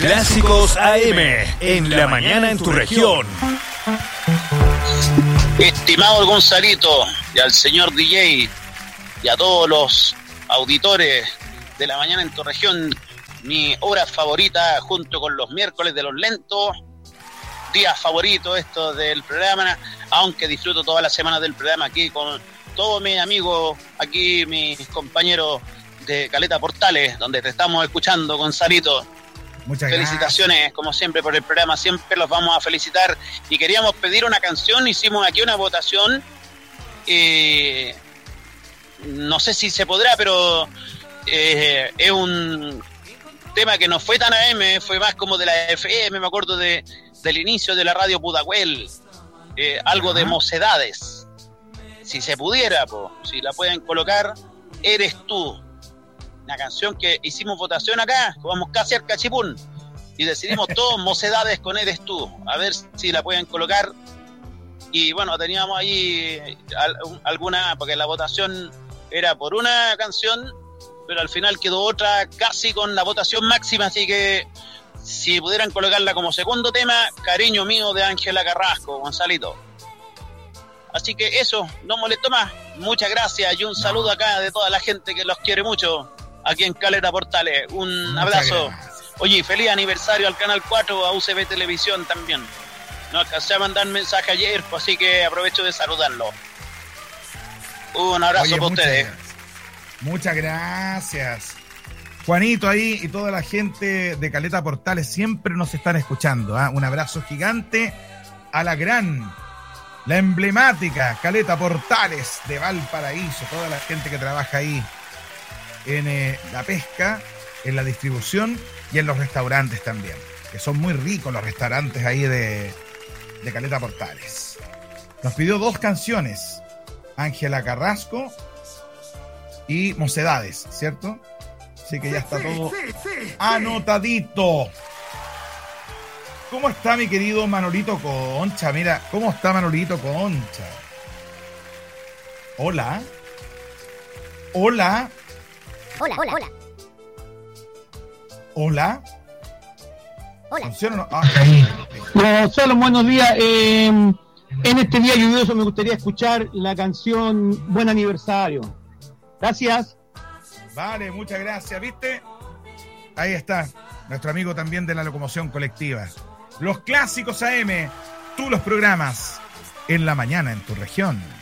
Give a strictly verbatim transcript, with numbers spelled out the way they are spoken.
Clásicos A M, en la mañana en tu región. Estimado Gonzalito, y al señor D J, y a todos los auditores de la mañana en tu región, mi hora favorita junto con los miércoles de los lentos, día favorito esto del programa, aunque disfruto toda la semana del programa aquí con todos mis amigos, aquí mis compañeros de Caleta Portales, donde te estamos escuchando, Gonzalito. Muchas felicitaciones, gracias. como siempre, por el programa, siempre los vamos a felicitar. Y queríamos pedir una canción, hicimos aquí una votación, eh, no sé si se podrá, pero eh, es un tema que no fue tan A M, fue más como de la F M, me acuerdo de del inicio de la radio Pudahuel, eh, algo Ajá. de Mocedades. Si se pudiera, po, si la pueden colocar, Eres Tú. Una canción que hicimos votación acá, vamos casi al cachipún, y decidimos todos Mocedades con Eres Tú, a ver si la pueden colocar. Y bueno, teníamos ahí alguna, porque la votación era por una canción, pero al final quedó otra casi con la votación máxima, así que si pudieran colocarla como segundo tema, Cariño Mío de Ángela Carrasco, Gonzalito. Así que eso, no molesto más, muchas gracias y un saludo acá de toda la gente que los quiere mucho aquí en Caleta Portales. Un Muchas abrazo. Gracias. Oye, feliz aniversario al Canal cuatro, a U C B Televisión también. No alcancé a mandar mensaje ayer, pues, así que aprovecho de saludarlo. Un abrazo Oye, para muchas ustedes. Gracias. Muchas gracias. Juanito ahí y toda la gente de Caleta Portales siempre nos están escuchando. ¿eh? Un abrazo gigante a la gran, la emblemática Caleta Portales de Valparaíso. Toda la gente que trabaja ahí en eh, la pesca, en la distribución y en los restaurantes también, que son muy ricos los restaurantes ahí de, de Caleta Portales. Nos pidió dos canciones, Ángela Carrasco y Mocedades, ¿cierto? Así que ya está todo anotadito. ¿Cómo está mi querido Manolito Concha? Mira, ¿cómo está Manolito Concha? Hola. Hola. Hola, hola, hola. Hola. Hola. ¿Funciona o no? Ah, ahí. Gonzalo, buenos días. Eh, en este día lluvioso me gustaría escuchar la canción Buen Aniversario. Gracias. Vale, muchas gracias. ¿Viste? Ahí está, nuestro amigo también de la locomoción colectiva. Los clásicos A M, tú los programas en la mañana en tu región.